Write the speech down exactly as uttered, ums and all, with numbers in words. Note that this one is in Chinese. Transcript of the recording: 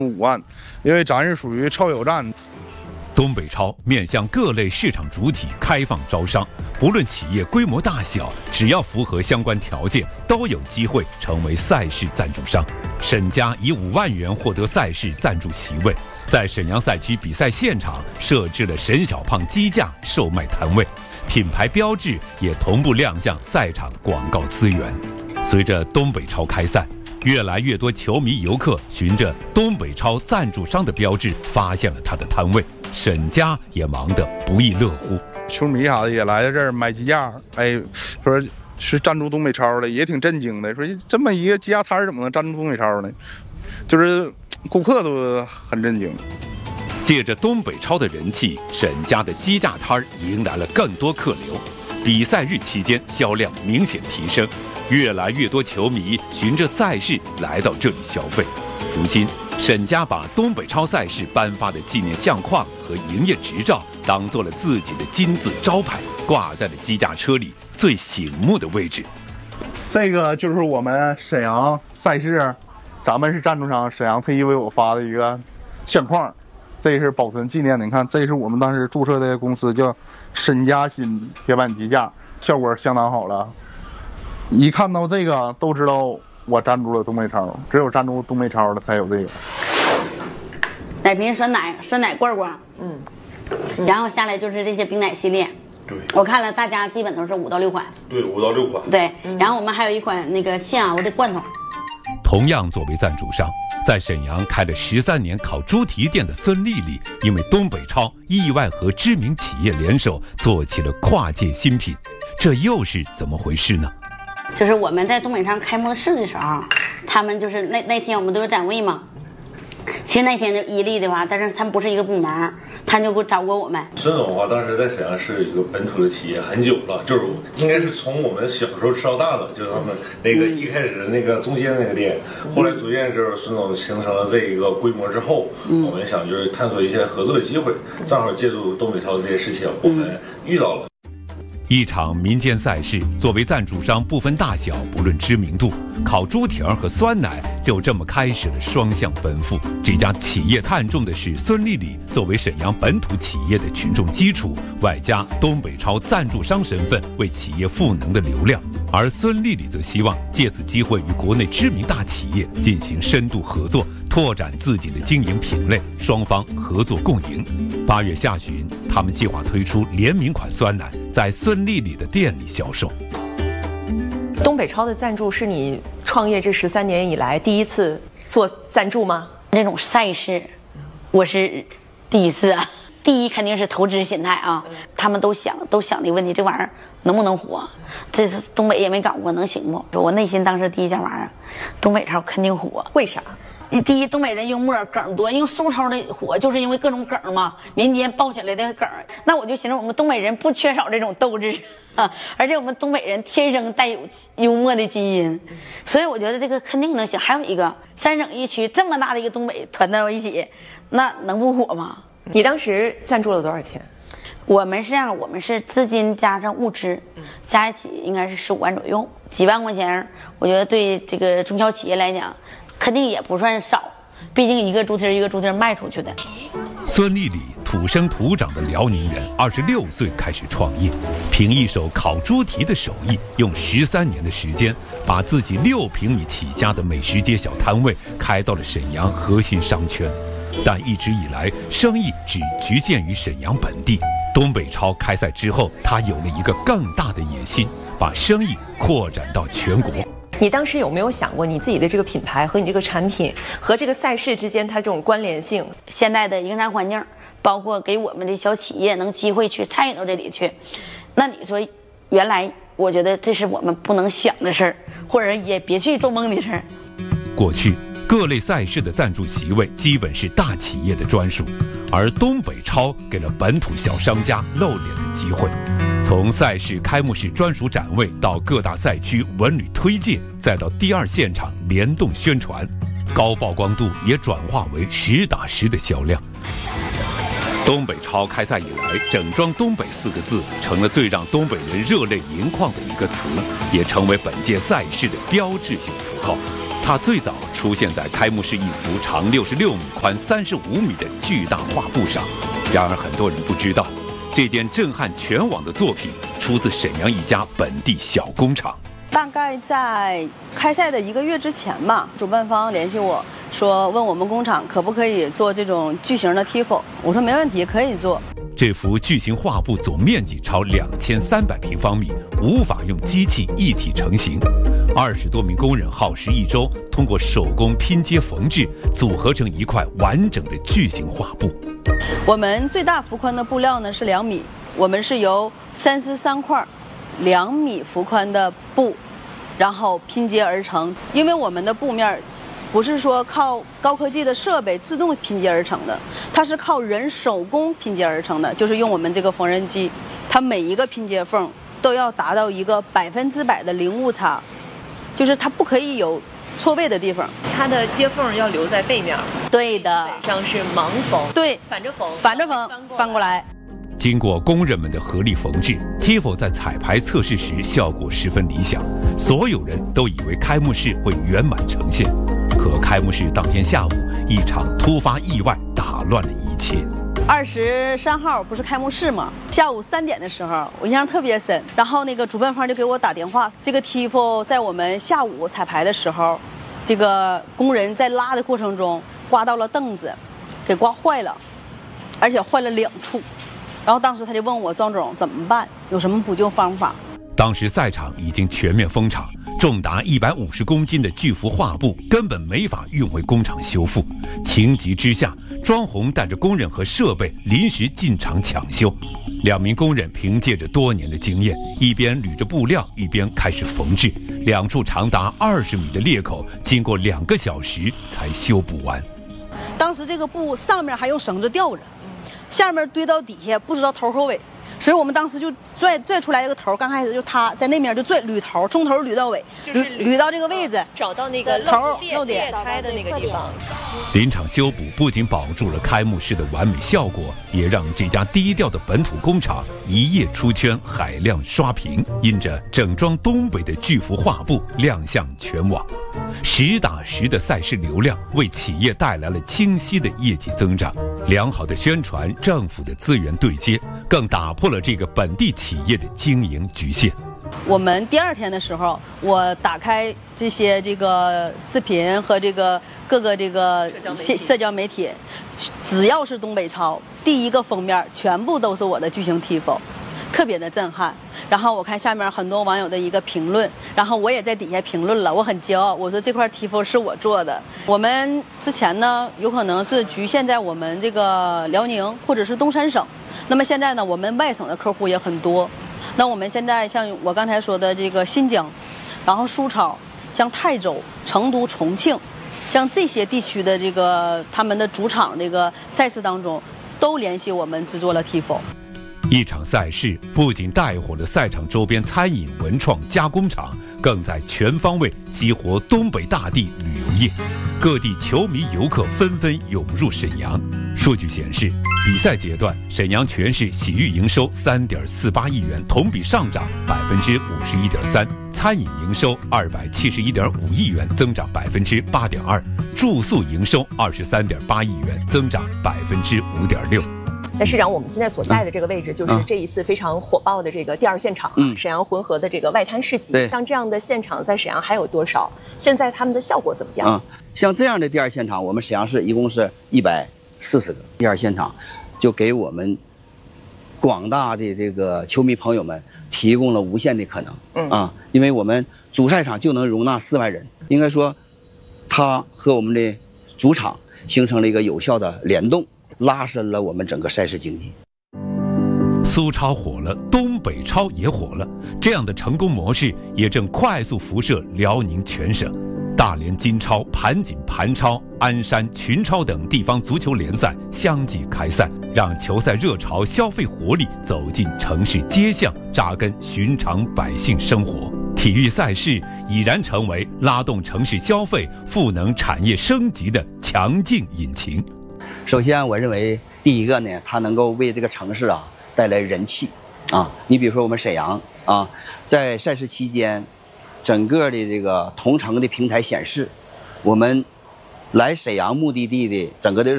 五万，因为咱是属于超有站。 东北超面向各类市场主体开放招商，不论企业规模大小，只要符合相关条件，都有机会成为赛事赞助商。沈家以五万元获得赛事赞助席位，在沈阳赛区比赛现场设置了沈小胖鸡架售卖摊位，品牌标志也同步亮相赛场广告资源。随着东北超开赛，越来越多球迷游客循着东北超赞助商的标志发现了他的摊位，沈家也忙得不亦乐乎。 球迷啥的也来到这儿买鸡架，哎，说是赞助东北超的，也挺震惊的，说这么一个鸡架摊怎么能赞助东北超呢？就是顾客都很震惊。 借着东北超的人气，沈家的鸡架摊迎来了更多客流。比赛日期间销量明显提升，越来越多球迷循着赛事来到这里消费。如今，沈家把东北超赛事颁发的纪念相框和营业执照当做了自己的金字招牌，挂在了机架车里最醒目的位置。 这个就是我们沈阳赛事，咱们是赞助商，沈阳特意为我发的一个相框，这是保存纪念的。你看，这是我们当时注册的公司叫沈家新铁板机架，效果相当好了。一看到这个都知道我赞助了东北超，只有赞助东北超的才有这个。 奶瓶酸奶、酸奶罐罐，嗯，然后下来就是这些冰奶系列。 对， 我看了大家基本都是五到六款。 对，五到六款。 对，然后我们还有一款那个现熬的罐头。 同样作为赞助商，在沈阳开了十三年烤猪蹄店的孙丽丽，因为东北超意外和知名企业联手，做起了跨界新品，这又是怎么回事呢？ 就是我们在东北超开幕式的时候，他们就是那那天我们都有展位嘛。其实那天就伊利的话，但是他们不是一个部门，他就给我找过我们。 孙总的话，当时在沈阳是一个本土的企业很久了，就是应该是从我们小时候吃到大的，就是他们那个一开始的那个中间那个店，嗯、后来逐渐就是孙总形成了这一个规模之后，嗯、我们想就是探索一些合作的机会，正好借助东北超这些事情，我们遇到了。 一场民间赛事，作为赞助商不分大小，不论知名度，烤猪蹄儿和酸奶就这么开始了双向奔赴。这家企业看重的是孙丽丽作为沈阳本土企业的群众基础，外加东北超赞助商身份为企业赋能的流量。而孙丽丽则希望借此机会与国内知名大企业进行深度合作，拓展自己的经营品类，双方合作共赢。八月下旬，他们计划推出联名款酸奶，在孙丽丽的店里销售。 东北超的赞助是你创业这十三年以来第一次做赞助吗？ 这种赛事，我是第一次啊。第一肯定是投资心态啊，他们都想都想的问题，这玩意儿能不能火？这是东北也没搞过，能行不？我内心当时第一想玩意儿，东北超肯定火。 为啥？ 第一，东北人幽默梗多，因为苏超的火就是因为各种梗嘛，民间爆起来的梗。那我就寻思，我们东北人不缺少这种斗志啊，而且我们东北人天生带有幽默的基因，所以我觉得这个肯定能行。还有一个三省一区这么大的一个东北团到一起，那能不火吗？ 你当时赞助了多少钱？ 我们是这样，我们是资金加上物资，加一起应该是十五万左右，几万块钱。我觉得对这个中小企业来讲，肯定也不算少，毕竟一个猪蹄一个猪蹄卖出去的。 孙丽丽土生土长的辽宁人，二十六岁开始创业，凭一手烤猪蹄的手艺，用十三年的时间，把自己六平米起家的美食街小摊位开到了沈阳核心商圈。但一直以来，生意只局限于沈阳本地。东北超开赛之后，他有了一个更大的野心，把生意扩展到全国。 你当时有没有想过，你自己的这个品牌和你这个产品和这个赛事之间它这种关联性？ 现在的营商环境，包括给我们的小企业能机会去参与到这里去，那你说，原来我觉得这是我们不能想的事儿，或者也别去做梦的事儿。 过去各类赛事的赞助席位基本是大企业的专属，而东北超给了本土小商家露脸的机会。从赛事开幕式专属展位到各大赛区文旅推介，再到第二现场联动宣传，高曝光度也转化为实打实的销量。东北超开赛以来，整装东北四个字成了最让东北人热泪盈眶的一个词，也成为本届赛事的标志性符号。 它最早出现在开幕式一幅长六十六米、宽三十五米的巨大画布上。然而，很多人不知道，这件震撼全网的作品出自沈阳一家本地小工厂。 大概在开赛的一个月之前吧，主办方联系我说，问我们工厂可不可以做这种巨型的 T I F O。我说没问题，可以做。 这幅巨型画布总面积超两千三百平方米，无法用机器一体成型。二十多名工人耗时一周，通过手工拼接缝制，组合成一块完整的巨型画布。 我们最大幅宽的布料呢是两米，我们是由三丝三块。两米幅宽的布，然后拼接而成。因为我们的布面不是说靠高科技的设备自动拼接而成的，它是靠人手工拼接而成的，就是用我们这个缝纫机，它每一个拼接缝都要达到一个百分之百的零误差，就是它不可以有错位的地方。 它的接缝要留在背面。 对的， 基本上是盲缝。 对， 反着缝， 反着缝，翻过来。 经过工人们的合力缝制 ，T I F O 在彩排测试时效果十分理想，所有人都以为开幕式会圆满呈现。可开幕式当天下午，一场突发意外打乱了一切。 二十三号不是开幕式吗？下午三点的时候，我印象特别深。然后那个主办方就给我打电话，这个 T I F O 在我们下午彩排的时候，这个工人在拉的过程中刮到了凳子，给刮坏了，而且坏了两处。然后当时他就问我庄总怎么办，有什么补救方法？ 当时赛场已经全面封场，重达一百五十公斤的巨幅画布根本没法运回工厂修复。情急之下，庄红带着工人和设备临时进场抢修。两名工人凭借着多年的经验，一边捋着布料，一边开始缝制。两处长达二十米的裂口，经过两个小时才修补完。 当时这个布上面还用绳子吊着，下面堆到底下不知道头和尾，所以我们当时就拽拽出来一个头，刚开始就他在那面就拽捋头，从头捋到尾， 就是捋到这个位置， 找到那个头漏点开的那个地方。 临场修补不仅保住了开幕式的完美效果，也让这家低调的本土工厂一夜出圈，海量刷屏，因着整装东北的巨幅画布亮相全网。实打实的赛事流量为企业带来了清晰的业绩增长，良好的宣传，政府的资源对接，更打破了这个本地企业的经营局限。 我们第二天的时候，我打开这些这个视频和这个各个这个社社交媒体，只要是东北超，第一个封面全部都是我的巨型 T I F O， 特别的震撼。然后我看下面很多网友的一个评论，然后我也在底下评论了，我很骄傲，我说这块 T I F O 是我做的。我们之前呢，有可能是局限在我们这个辽宁或者是东三省，那么现在呢，我们外省的客户也很多。那我们现在像我刚才说的这个新疆，然后苏超，像泰州、成都、重庆，像这些地区的这个他们的主场这个赛事当中，都联系我们制作了 T I F O。 一场赛事不仅带火了赛场周边餐饮、文创、加工厂，更在全方位激活东北大地旅游业。各地球迷游客纷纷涌入沈阳。数据显示，比赛阶段沈阳全市洗浴营收三点四八亿元，同比上涨百分之五十一点三；餐饮营收二百七十一点五亿元，增长百分之八点二；住宿营收二十三点八亿元，增长百分之五点六。 那市长，我们现在所在的这个位置，就是这一次非常火爆的这个第二现场，嗯，沈阳浑河的这个外滩市集。 对， 像这样的现场在沈阳还有多少？现在他们的效果怎么样？ 啊、嗯，像这样的第二现场，我们沈阳市一共是一百四十个第二现场，就给我们广大的这个球迷朋友们提供了无限的可能。嗯啊，因为我们主赛场就能容纳四万人，应该说，它和我们的主场形成了一个有效的联动。拉伸了我们整个赛事经济。 苏超火了，东北超也火了，这样的成功模式也正快速辐射辽宁全省。大连金超、盘锦盘超、鞍山群超等地方足球联赛相继开赛，让球赛热潮、消费活力走进城市街巷，扎根寻常百姓生活。体育赛事已然成为拉动城市消费、赋能产业升级的强劲引擎。 首先，我认为第一个呢，它能够为这个城市啊带来人气啊。你比如说我们沈阳啊，在赛事期间，整个的这个同城的平台显示， 我们来沈阳目的地的整个的